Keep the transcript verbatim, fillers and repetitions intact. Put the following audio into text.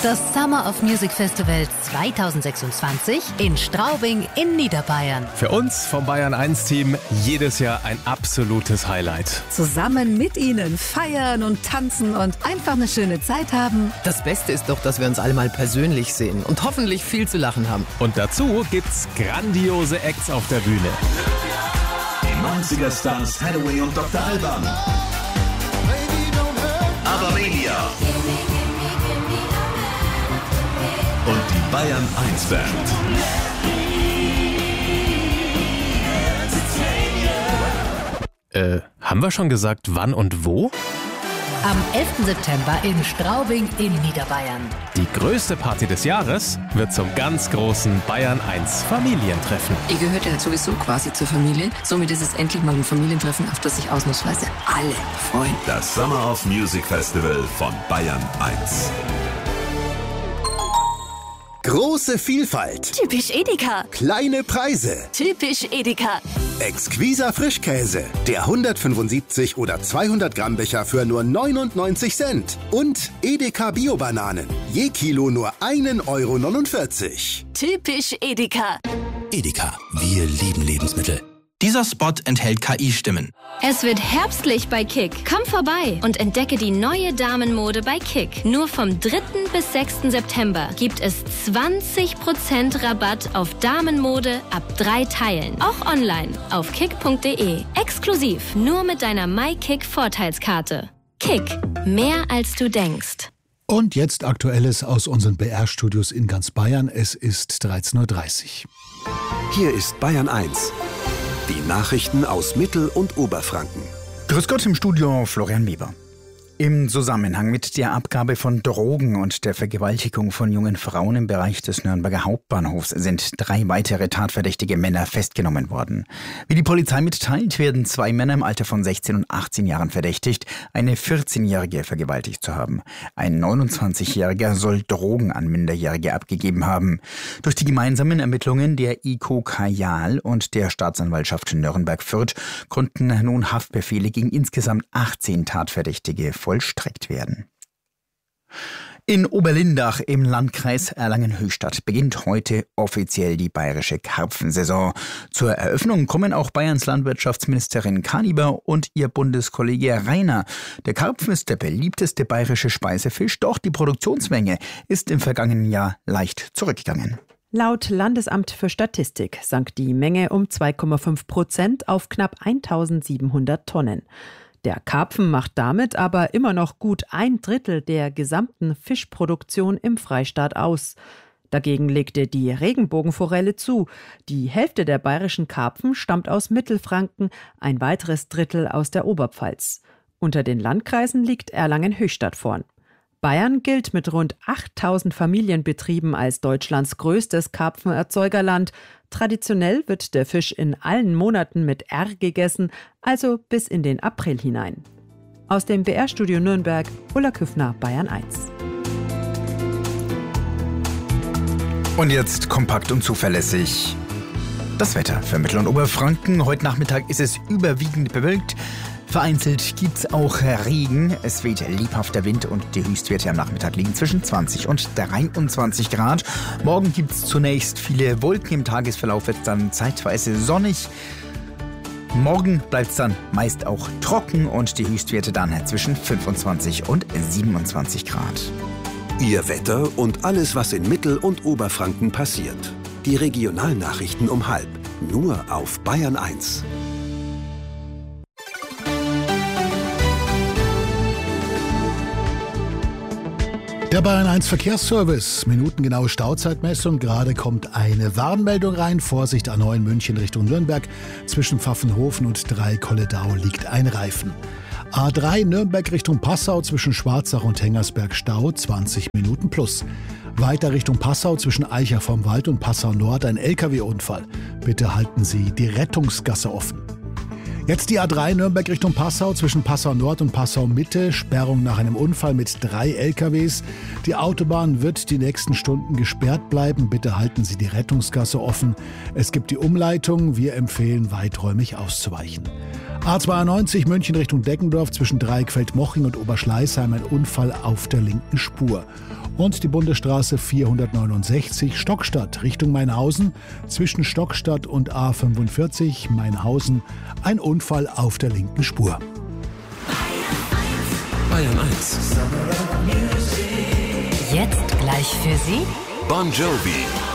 Das Summer of Music Festival zwanzig sechsundzwanzig in Straubing in Niederbayern. Für uns vom Bayern eins Team jedes Jahr ein absolutes Highlight. Zusammen mit Ihnen feiern und tanzen und einfach eine schöne Zeit haben. Das Beste ist doch, dass wir uns alle mal persönlich sehen und hoffentlich viel zu lachen haben. Und dazu gibt's grandiose Acts auf der Bühne. Die neunziger Stars Hathaway und Doktor Alban. Abamelia. Und die Bayern eins Band. Äh, haben wir schon gesagt, wann und wo? Am elften September in Straubing in Niederbayern. Die größte Party des Jahres wird zum ganz großen Bayern eins Familientreffen. Ihr gehört ja sowieso quasi zur Familie. Somit ist es endlich mal ein Familientreffen, auf das sich ausnahmsweise alle freuen. Das Summer of Music Festival von Bayern eins. Große Vielfalt. Typisch Edeka. Kleine Preise. Typisch Edeka. Exquiser Frischkäse. Der hundertfünfundsiebzig oder zweihundert Gramm Becher für nur neunundneunzig Cent. Und Edeka Bio-Bananen. Je Kilo nur ein Euro neunundvierzig. Typisch Edeka. Edeka. Wir lieben Lebensmittel. Dieser Spot enthält K I-Stimmen. Es wird herbstlich bei Kick. Komm vorbei und entdecke die neue Damenmode bei Kick. Nur vom dritten bis sechsten September gibt es zwanzig Prozent Rabatt auf Damenmode ab drei Teilen. Auch online auf kick punkt de. Exklusiv nur mit deiner MyKick-Vorteilskarte. Kick. Mehr als du denkst. Und jetzt Aktuelles aus unseren B R-Studios in ganz Bayern. Es ist dreizehn Uhr dreißig. Hier ist Bayern eins. Die Nachrichten aus Mittel- und Oberfranken. Grüß Gott im Studio, Florian Weber. Im Zusammenhang mit der Abgabe von Drogen und der Vergewaltigung von jungen Frauen im Bereich des Nürnberger Hauptbahnhofs sind drei weitere tatverdächtige Männer festgenommen worden. Wie die Polizei mitteilt, werden zwei Männer im Alter von sechzehn und achtzehn Jahren verdächtigt, eine vierzehnjährige vergewaltigt zu haben. Ein neunundzwanzigjähriger soll Drogen an Minderjährige abgegeben haben. Durch die gemeinsamen Ermittlungen der I K O Kajal und der Staatsanwaltschaft Nürnberg-Fürth konnten nun Haftbefehle gegen insgesamt achtzehn Tatverdächtige vollstreckt werden. In Oberlindach im Landkreis Erlangen-Höchstadt beginnt heute offiziell die bayerische Karpfensaison. Zur Eröffnung kommen auch Bayerns Landwirtschaftsministerin Kaniber und ihr Bundeskollege Rainer. Der Karpfen ist der beliebteste bayerische Speisefisch, doch die Produktionsmenge ist im vergangenen Jahr leicht zurückgegangen. Laut Landesamt für Statistik sank die Menge um zwei Komma fünf Prozent auf knapp eintausendsiebenhundert Tonnen. Der Karpfen macht damit aber immer noch gut ein Drittel der gesamten Fischproduktion im Freistaat aus. Dagegen legte die Regenbogenforelle zu. Die Hälfte der bayerischen Karpfen stammt aus Mittelfranken, ein weiteres Drittel aus der Oberpfalz. Unter den Landkreisen liegt Erlangen-Höchstadt vorn. Bayern gilt mit rund achttausend Familienbetrieben als Deutschlands größtes Karpfenerzeugerland. Traditionell wird der Fisch in allen Monaten mit R gegessen, also bis in den April hinein. Aus dem B R-Studio Nürnberg, Ulla Küffner, Bayern eins. Und jetzt kompakt und zuverlässig das Wetter für Mittel- und Oberfranken. Heute Nachmittag ist es überwiegend bewölkt. Vereinzelt gibt's auch Regen. Es weht lebhafter Wind und die Höchstwerte am Nachmittag liegen zwischen zwanzig und dreiundzwanzig Grad. Morgen gibt's zunächst viele Wolken. Im Tagesverlauf wird es dann zeitweise sonnig. Morgen bleibt es dann meist auch trocken und die Höchstwerte dann zwischen fünfundzwanzig und siebenundzwanzig Grad. Ihr Wetter und alles, was in Mittel- und Oberfranken passiert. Die Regionalnachrichten um halb. Nur auf Bayern eins. Der Bayern eins Verkehrsservice, minutengenaue Stauzeitmessung. Gerade kommt eine Warnmeldung rein. Vorsicht A neun München Richtung Nürnberg. Zwischen Pfaffenhofen und Dreikolledau liegt ein Reifen. A drei Nürnberg Richtung Passau zwischen Schwarzach und Hengersberg Stau, zwanzig Minuten plus. Weiter Richtung Passau zwischen Eicher vom Wald und Passau Nord ein L K W-Unfall. Bitte halten Sie die Rettungsgasse offen. Jetzt die A drei Nürnberg Richtung Passau, zwischen Passau Nord und Passau Mitte. Sperrung nach einem Unfall mit drei L K Ws. Die Autobahn wird die nächsten Stunden gesperrt bleiben. Bitte halten Sie die Rettungsgasse offen. Es gibt die Umleitung. Wir empfehlen, weiträumig auszuweichen. A zweiundneunzig München Richtung Deckendorf, zwischen Dreieckfeld-Moching und Oberschleißheim ein Unfall auf der linken Spur. Und die Bundesstraße vierhundertneunundsechzig Stockstadt Richtung Mainhausen, zwischen Stockstadt und A fünfundvierzig Mainhausen ein Unfall auf der linken Spur. Bayern eins. Jetzt gleich für Sie Bon Jovi.